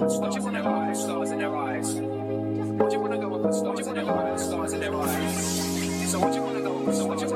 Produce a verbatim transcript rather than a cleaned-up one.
and put stars in their eyes? Stars in their eyes. What you wanna go and put stars in their eyes? Stars in their eyes. So what you wanna go and put stars in their eyes?